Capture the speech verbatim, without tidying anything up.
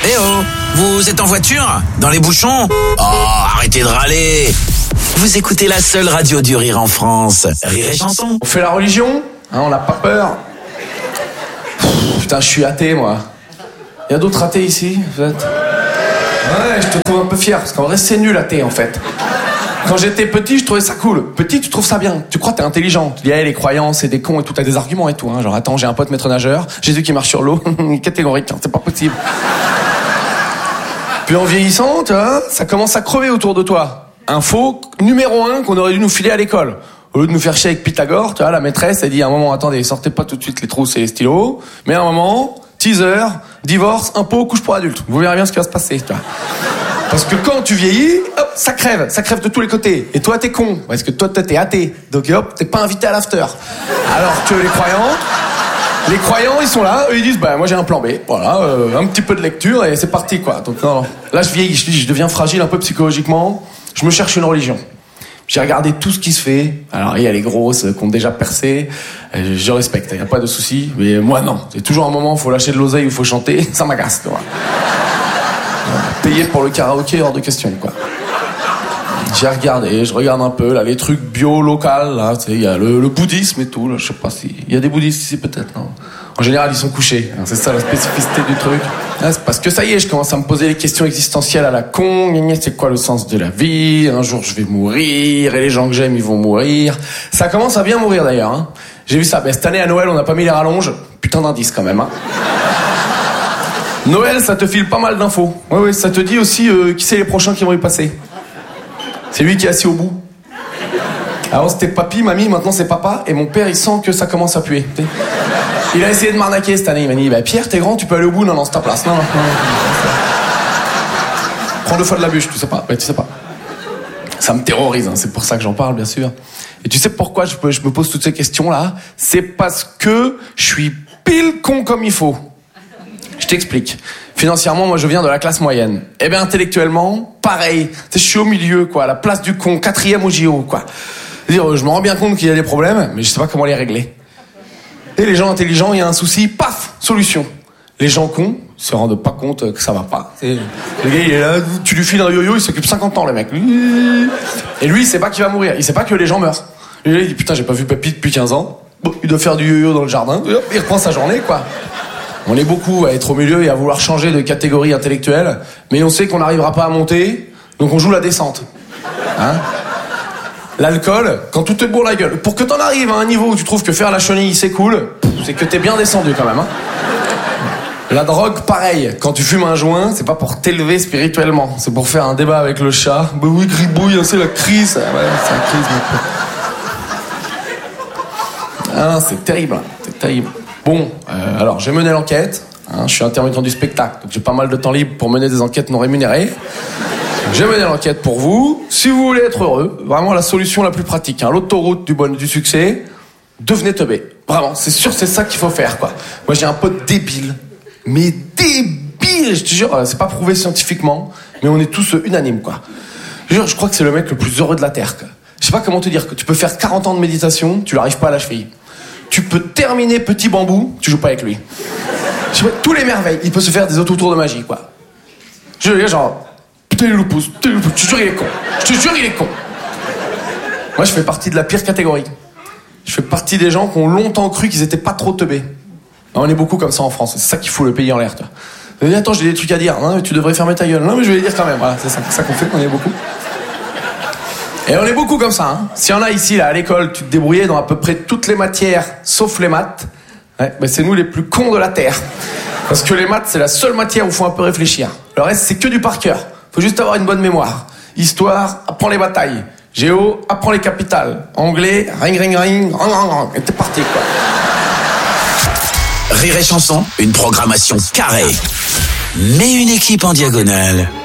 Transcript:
Eh oh, vous êtes en voiture? Dans les bouchons? Oh, arrêtez de râler. Vous écoutez la seule radio du rire en France. Rire et chanson. On fait la religion, hein, on n'a pas peur. Putain, je suis athée, moi. Il y a d'autres athées ici, vous êtes? Ouais, je te trouve un peu fier, parce qu'en vrai, c'est nul, athée, en fait. Quand j'étais petit, je trouvais ça cool. Petit, tu trouves ça bien. Tu crois que t'es intelligent. Tu dis, hey, les croyants, c'est des cons et tout. T'as des arguments et tout. Hein. Genre, attends, j'ai un pote maître nageur. Jésus qui marche sur l'eau. Catégorique, hein, c'est pas possible. Puis en vieillissant, tu vois, ça commence à crever autour de toi. Info numéro un qu'on aurait dû nous filer à l'école. Au lieu de nous faire chier avec Pythagore, tu vois, la maîtresse, elle dit à un moment, attendez, sortez pas tout de suite les trousses et les stylos. Mais à un moment, teaser, divorce, impôt, couche pour adultes. Vous verrez bien ce qui va se passer, tu vois. Parce que quand tu vieillis, hop, ça crève, ça crève de tous les côtés. Et toi, t'es con, parce que toi, t'es athée. Donc hop, t'es pas invité à l'after. Alors que les croyants, les croyants, ils sont là, eux, ils disent, bah moi j'ai un plan B. Voilà, euh, un petit peu de lecture et c'est parti, quoi. Donc non, non. Là, je vieillis, je, je deviens fragile un peu psychologiquement. Je me cherche une religion. J'ai regardé tout ce qui se fait. Alors, il y a les grosses qui ont déjà percé. Je, je respecte, il n'y a pas de souci. Mais moi, non. C'est toujours un moment où il faut lâcher de l'oseille ou il faut chanter. Ça m'agace, tu vois. Payer pour le karaoké, hors de question, quoi. J'ai regardé, je regarde un peu, là, les trucs bio, local, là, tu sais, il y a le, le bouddhisme et tout, là, je sais pas si... Il y a des bouddhistes ici, peut-être, non? En général, ils sont couchés. Alors, c'est ça, la spécificité du truc. Là, c'est parce que ça y est, je commence à me poser les questions existentielles à la con. C'est quoi le sens de la vie? Un jour, je vais mourir, et les gens que j'aime, ils vont mourir. Ça commence à bien mourir, d'ailleurs, hein. J'ai vu ça. Ben, cette année, à Noël, on n'a pas mis les rallonges. Putain d'indice, quand même, hein. Noël, ça te file pas mal d'infos. Ouais, ouais, ça te dit aussi euh, qui c'est les prochains qui vont y passer. C'est lui qui est assis au bout. Avant, c'était papy, mamie, maintenant c'est papa. Et mon père, il sent que ça commence à puer. Il a essayé de m'arnaquer cette année. Il m'a dit, bah, Pierre, t'es grand, tu peux aller au bout. Non, non, c'est ta place. Non, non, non. Prends deux fois de la bûche, tu sais pas. Ouais, tu sais pas. Ça me terrorise, hein. C'est pour ça que j'en parle, bien sûr. Et tu sais pourquoi je, je me pose toutes ces questions-là? C'est parce que je suis pile con comme il faut. Je t'explique. Financièrement, moi, je viens de la classe moyenne. Eh bien, intellectuellement, pareil. Tu sais, je suis au milieu, quoi. À la place du con, quatrième au J O, quoi. C'est-à-dire, je me rends bien compte qu'il y a des problèmes, mais je sais pas comment les régler. Et les gens intelligents, il y a un souci, paf, solution. Les gens cons se rendent pas compte que ça va pas. C'est... Le gars, il est là, tu lui files un yo-yo, il s'occupe cinquante ans, le mec. Et lui, il sait pas qu'il va mourir. Il sait pas que les gens meurent. Et lui, il dit, putain, j'ai pas vu papy depuis quinze ans. Bon, il doit faire du yo-yo dans le jardin. Il reprend sa journée, quoi. On est beaucoup à être au milieu et à vouloir changer de catégorie intellectuelle, mais on sait qu'on n'arrivera pas à monter, donc on joue la descente. Hein? L'alcool, quand tout te bourre la gueule, pour que t'en arrives à un niveau où tu trouves que faire la chenille c'est cool, c'est que t'es bien descendu quand même. Hein? La drogue, pareil, quand tu fumes un joint, c'est pas pour t'élever spirituellement, c'est pour faire un débat avec le chat. Bah oui, gribouille, c'est la crise. Ouais, c'est la crise, mec. Ah, c'est terrible, c'est terrible. Bon, euh, alors j'ai mené l'enquête, hein, je suis intermittent du spectacle, donc j'ai pas mal de temps libre pour mener des enquêtes non rémunérées. J'ai mené l'enquête pour vous. Si vous voulez être heureux, vraiment la solution la plus pratique, hein, l'autoroute du bon du succès, devenez teubé. Vraiment, c'est sûr, c'est ça qu'il faut faire, quoi. Moi j'ai un pote débile, mais débile, je te jure, c'est pas prouvé scientifiquement, mais on est tous unanimes, quoi. Je jure, je crois que c'est le mec le plus heureux de la Terre, quoi. Je sais pas comment te dire, que tu peux faire quarante ans de méditation, tu l'arrives pas à la cheville. Tu peux terminer petit bambou, tu joues pas avec lui. Je sais pas, tous les merveilles, il peut se faire des autotours de magie, quoi. Je veux dire, genre, putain, il le pousse, putain, il le pousse, je te jure, il est con. Je te jure, il est con. Moi, je fais partie de la pire catégorie. Je fais partie des gens qui ont longtemps cru qu'ils étaient pas trop teubés. On est beaucoup comme ça en France, c'est ça qui fout le pays en l'air, toi. Je dis, attends, j'ai des trucs à dire. Non, mais tu devrais fermer ta gueule. Non, mais je vais les dire quand même. Voilà, c'est ça, c'est ça qu'on fait, on est beaucoup. Et on est beaucoup comme ça, hein. S'il y en a ici, là, à l'école, tu te débrouillais dans à peu près toutes les matières, sauf les maths, ouais, ben c'est nous les plus cons de la Terre. Parce que les maths, c'est la seule matière où il faut un peu réfléchir. Le reste, c'est que du par cœur. Faut juste avoir une bonne mémoire. Histoire, apprends les batailles. Géo, apprends les capitales. Anglais, ring, ring, ring, rang, rang, rang. Et t'es parti, quoi. Rire et chanson, une programmation carrée, mais une équipe en diagonale.